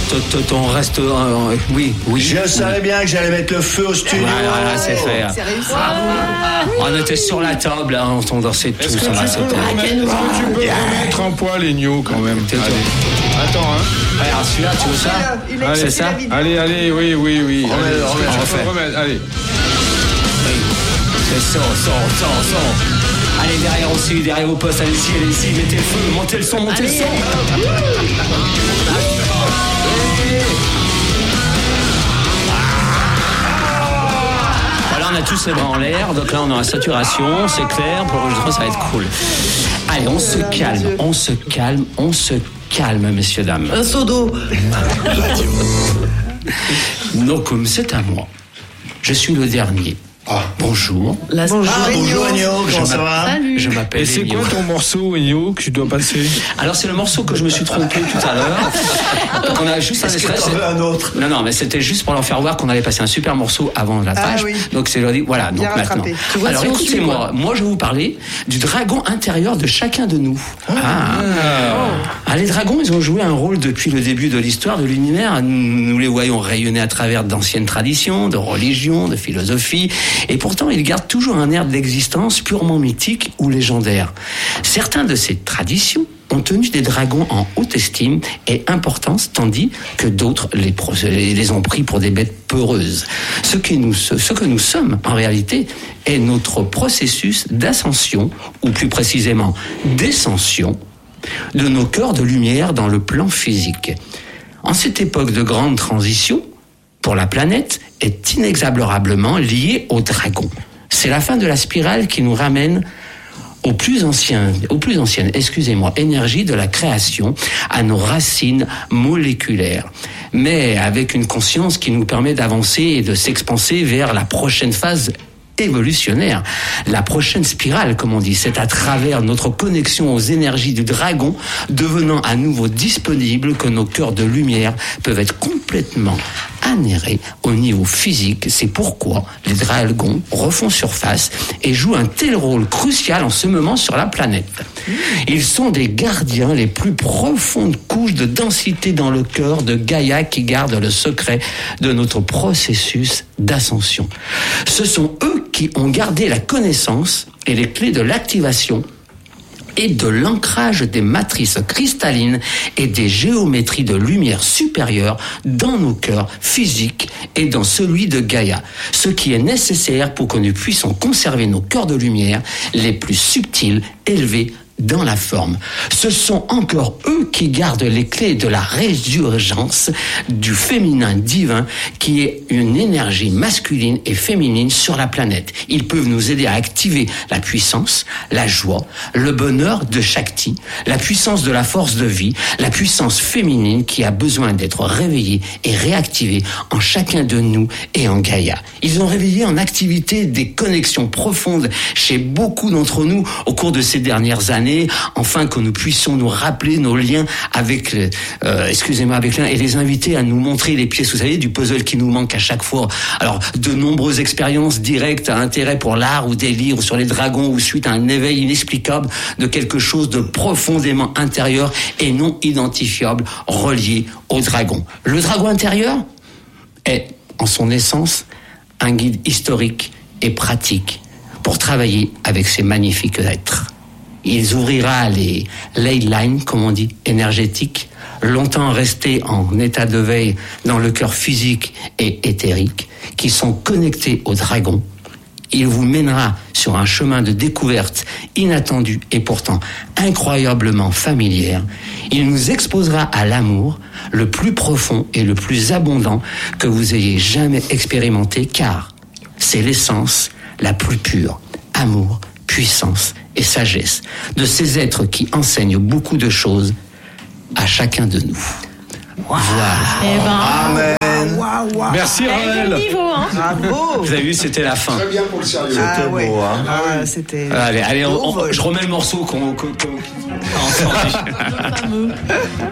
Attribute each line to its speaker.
Speaker 1: On reste... oui.
Speaker 2: Je savais bien que j'allais mettre le feu au studio.
Speaker 1: Voilà, c'est fait.
Speaker 3: C'est réussi.
Speaker 1: On était sur la table, hein, on dansait tous.
Speaker 4: Est-ce que tu peux remettre un poil, Ennio, quand même? Allez. Attends, hein.
Speaker 1: Alors, celui-là, tu veux ça? C'est ça?
Speaker 4: Allez, oui.
Speaker 1: Remets-le.
Speaker 4: Allez.
Speaker 1: C'est son. Allez, derrière au poste, allez-y, mettez le feu, montez le son. Voilà, on a tous les bras en l'air, donc là on est en saturation, c'est clair, pour l'enregistrement ça va être cool. Allez, on se calme, messieurs, dames.
Speaker 3: Un seau d'eau.
Speaker 1: Donc, comme c'est à moi, je suis le dernier. Bonjour.
Speaker 2: Bonjour Ennio, comment ça va?
Speaker 3: Salut.
Speaker 1: Je m'appelle
Speaker 4: Et c'est
Speaker 1: Ennio.
Speaker 4: quoi ton morceau, Ennio, que tu dois passer?
Speaker 1: Alors c'est le morceau que je me suis trompé tout à l'heure. Donc on a juste un extrait.
Speaker 2: Est-ce que t'en veux un autre?
Speaker 1: Non, mais c'était juste pour leur faire voir qu'on allait passer un super morceau avant la page.
Speaker 3: Oui.
Speaker 1: Donc c'est leur dit voilà.
Speaker 3: Bien
Speaker 1: donc maintenant.
Speaker 3: rattrapé. Tu vois,
Speaker 1: Alors
Speaker 3: si on
Speaker 1: écoutez-moi,
Speaker 3: suit,
Speaker 1: moi je vais vous parler du dragon intérieur de chacun de nous. Les dragons, ils ont joué un rôle depuis le début de l'histoire de l'univers. Nous les voyons rayonner à travers d'anciennes traditions, de religions, de philosophie, et pourtant ils gardent toujours un air d'existence purement mythique ou légendaire. Certains de ces traditions ont tenu des dragons en haute estime et importance, tandis que d'autres les ont pris pour des bêtes peureuses. Ce que nous sommes, en réalité, est notre processus d'ascension, ou plus précisément d'ascension, de nos cœurs de lumière dans le plan physique. En cette époque de grande transition, pour la planète, est inexorablement liée au dragon. C'est la fin de la spirale qui nous ramène aux plus anciennes, énergies de la création, à nos racines moléculaires, mais avec une conscience qui nous permet d'avancer et de s'expanser vers la prochaine phase évolutionnaire, la prochaine spirale, comme on dit. C'est à travers notre connexion aux énergies du dragon, devenant à nouveau disponible, que nos cœurs de lumière peuvent être complètement anérer au niveau physique. C'est pourquoi les dragons refont surface et jouent un tel rôle crucial en ce moment sur la planète. Ils sont des gardiens les plus profondes couches de densité dans le cœur de Gaïa qui gardent le secret de notre processus d'ascension. Ce sont eux qui ont gardé la connaissance et les clés de l'activation et de l'ancrage des matrices cristallines et des géométries de lumière supérieure dans nos cœurs physiques et dans celui de Gaïa. Ce qui est nécessaire pour que nous puissions conserver nos cœurs de lumière les plus subtils, élevés dans la forme. Ce sont encore eux qui gardent les clés de la résurgence du féminin divin, qui est une énergie masculine et féminine sur la planète. Ils peuvent nous aider à activer la puissance, la joie, le bonheur de Shakti, la puissance de la force de vie, la puissance féminine qui a besoin d'être réveillée et réactivée en chacun de nous et en Gaïa. Ils ont réveillé en activité des connexions profondes chez beaucoup d'entre nous au cours de ces dernières années, afin que nous puissions nous rappeler nos liens avec avec l'un, et les inviter à nous montrer les pièces, vous savez, du puzzle qui nous manque à chaque fois. Alors, de nombreuses expériences directes à intérêt pour l'art ou des livres sur les dragons, ou suite à un éveil inexplicable de quelque chose de profondément intérieur et non identifiable relié au dragon. Le dragon intérieur est, en son essence, un guide historique et pratique pour travailler avec ces magnifiques êtres. Il ouvrira les ley lines, comme on dit, énergétiques, longtemps restés en état de veille dans le cœur physique et éthérique, qui sont connectés au dragon. Il vous mènera sur un chemin de découverte inattendu et pourtant incroyablement familière. Il nous exposera à l'amour le plus profond et le plus abondant que vous ayez jamais expérimenté, car c'est l'essence la plus pure. Amour, puissance et sagesse de ces êtres qui enseignent beaucoup de choses à chacun de nous.
Speaker 3: Wow.
Speaker 1: Voilà.
Speaker 2: Amen.
Speaker 3: Wow.
Speaker 4: Merci Raël.
Speaker 3: Bravo.
Speaker 1: Vous avez vu, c'était la fin.
Speaker 5: Très bien pour le sérieux.
Speaker 2: C'était beau, hein.
Speaker 3: C'était...
Speaker 1: Allez, je remets le morceau qu'on